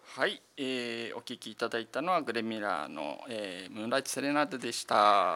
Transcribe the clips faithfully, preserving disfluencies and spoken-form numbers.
はい、えー、お聞きいただいたのはグレミラーの、えー、ムーンライトセレナーデでした。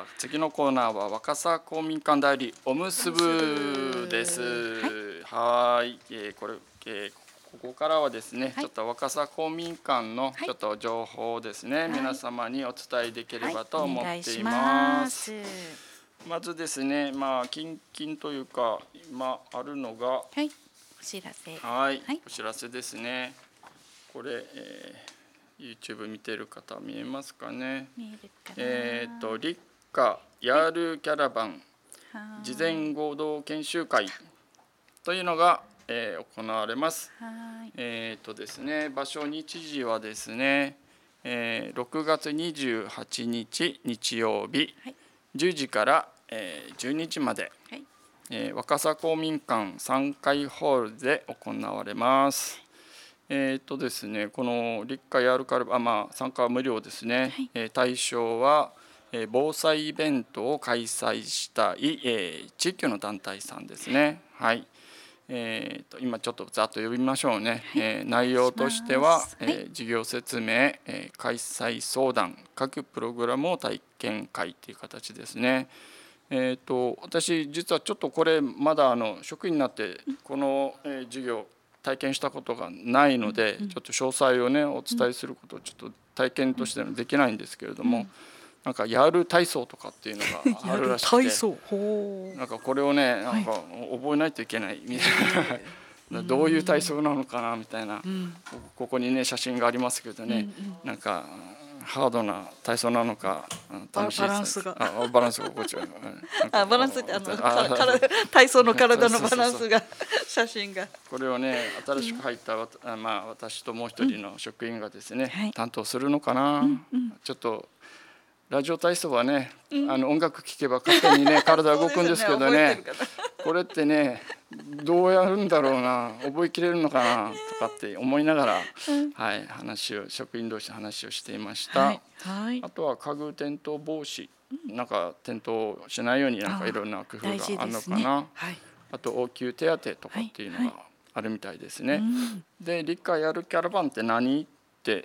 次のコーナーは若狭公民館代理おむすぶです。 はい、 はい、えー、これ、えー、ここからはですね、 はい、 ちょっと若狭公民館のはい、 ちょっと情報をですね、皆はい、 様にお伝えできれはい、 ばと思っお願いしていまます。 す。まずですね、まあ近々というか今あるのが、 はい、お知らせ。 はい、 はい、 お知らせですね。これ、えー、YouTube 見てる方見えますかね。 見えるかな。 えっ、と立夏ヤールキャラバン事は前合同研修会というのが、えー、行われます。 ーい、はい、 えっ、とですね、場所日時はですね、えー、ろくがつにじゅうはちにち日曜日はい、 じゅうじから、えー、じゅうにじまで、 はい、 えー、若狭公民館さんかいホールで行われます。えーとですね、この立夏ヤールカルバ、あ、まあ、参加は無料ですね。 はい、 えー対象は、えー防災イベントを開催したい、えー地域の団体さんですね。はい。えーと今ちょっとざっと呼びましょうね。 はい、 えーお願いし内容としては、 ます。はい、 えー事業説明、えー開催相談、各プログラムを体験会という形ですね。えーと私実はちょっとこれまだあの職員になってこの、えー授業体験したことがないので、 うん、 ちょっと詳細をねおうん、 伝えすることをちょっと体験としてのできないんですけれども、 うん、 なんかヤール体操とかっていうのがあるやるらしくて、 体操。ほう。 なんかこれをねなはい。 んか覚えないといけないみたいえー、うなどういう体ん、 操なのかなみたいな、 うん、 ここにね写真がありますけどうん、うね、 ん。 なんかハードな体操なのかバ、 楽しいバランスが。 あバランスがこっちはなんかあ、バランスってあの、か、 あ体、体操の体のバそうそうそう、 ランスが、写真が。 これをね新しく入ったわた、まあ、私ともう一人の職員がですね、 はい。 担当するのかな、 うん、うん、 ちょっとラジオ体操はね、 うん。 あの音楽聴けば勝手にね体動くんですけどね、 そうですよね、覚えてるかな。 これってねどうやるんだろうな、覚えきれるのかなとかって思いながら、 うん。 はい、話を職員同士で話をしていました。 はい、はい。 あとは家具転倒防止、なんか転倒しないようになんかいああ、 ろんな工夫大事があるですね。 のかな。 はい、 あと応急手当とかっはい、 ていうのがはい。 あるみたいですうね。 ん。 で立夏やるキャラバンって何って、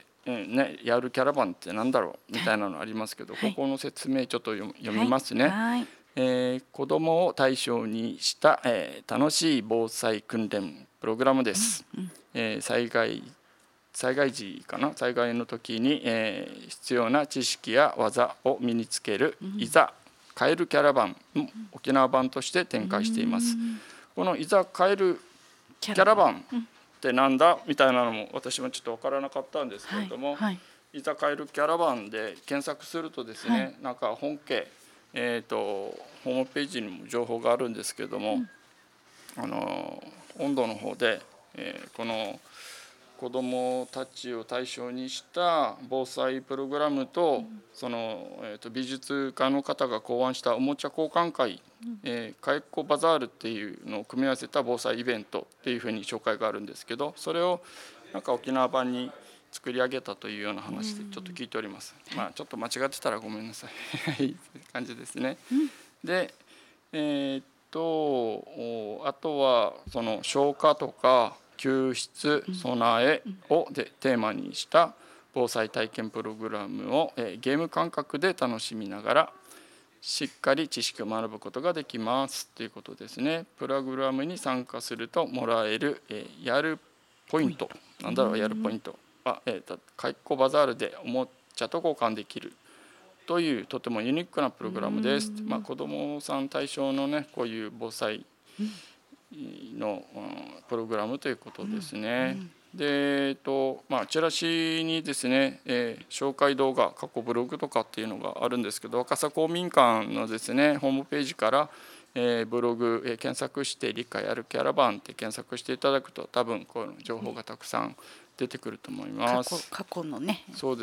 うんね、やるキャラバンってなんだろうみはい、 たいなのありますけど、 はい、 ここの説明ちょっと読読はい、 みますね。 はい。 えー子どもを対象にした、えー楽しい防災訓練プログラムでうん、 す。 うん、 えー災害災害時かな、災害の時に、えー必要な知識や技を身につけるうん、 いざカエルキャラバンの沖縄版として展う開しています。 ん。 このいざカエルキャラバン。 キャラバンっうん。 てなんだみたいなのも私もちょっと分からなかったんですけはい、 れども、 はい、 いざカエルキャラバンで検索するとですはい。 ね、なんか本家、えー、とホームページにも情報があるんですけれども、あの温度の方で、えーこの子どもたちを対象にした防災プログラムと、その、えー、と美術家の方が考案したおもちゃ交換会、えー、かえっこバザールっていうのを組み合わせた防災イベントっていうふうに紹介があるんですけど、それをなんか沖縄版に作り上げたというような話でちょっと聞いております。まあちょっと間違ってたらごめんなさいという感じですね。で、えーっとおあとはその消火とか救出備えをでテーマにした防災体験プログラムを、えーゲーム感覚で楽しみながらしっかり知識を学ぶことができますということですね。プログラムに参加するともらえる、えーやるポイント、なんだろうやるポイントは、えーとカイコバザールでおもちゃと交換できるというとてもユニークなプログラムです。まあ、子どもさん対象のねこういう防災の、うん、プログラムということですね。で、えっとまあ、チラシにですね、えー紹介動画過去ブログとかっていうのがあるんですけど、若狭公民館のですねホームページから、えーブログ、えー検索して理解あるキャラバンって検索していただくと多分この情報がたくさん出てくると思い過去、 ます。 過去のね。 そう